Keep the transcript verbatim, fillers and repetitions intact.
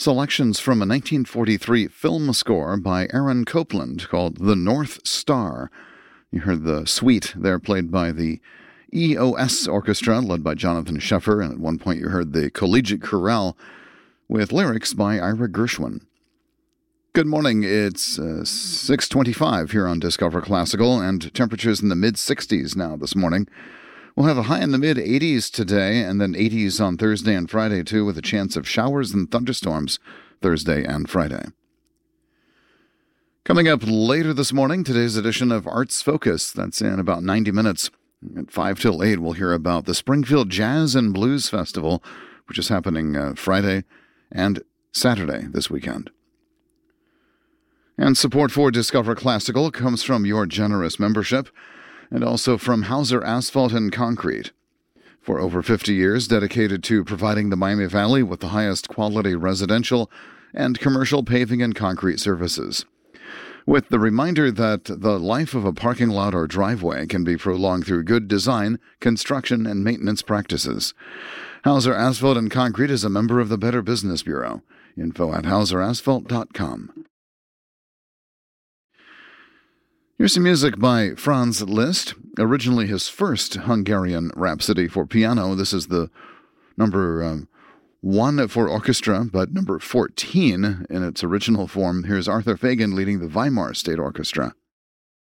selections from a nineteen forty-three film score by Aaron Copland called The North Star. You heard the suite there played by the E O S Orchestra, led by Jonathan Sheffer, and at one point you heard the Collegiate Chorale with lyrics by Ira Gershwin. Good morning, it's uh, six twenty-five here on Discover Classical, and temperatures in the mid-sixties now this morning. We'll have a high in the mid-eighties today, and then eighties on Thursday and Friday, too, with a chance of showers and thunderstorms Thursday and Friday. Coming up later this morning, today's edition of Arts Focus. That's in about ninety minutes. At five till eight, we'll hear about the Springfield Jazz and Blues Festival, which is happening uh, Friday and Saturday this weekend. And support for Discover Classical comes from your generous membership, and also from Hauser Asphalt and Concrete. For over fifty years, dedicated to providing the Miami Valley with the highest quality residential and commercial paving and concrete services. With the reminder that the life of a parking lot or driveway can be prolonged through good design, construction, and maintenance practices. Hauser Asphalt and Concrete is a member of the Better Business Bureau. Info at hauser asphalt dot com. Here's some music by Franz Liszt, originally his first Hungarian Rhapsody for piano. This is the number um, one for orchestra, but number fourteen in its original form. Here's Arthur Fagan leading the Weimar State Orchestra.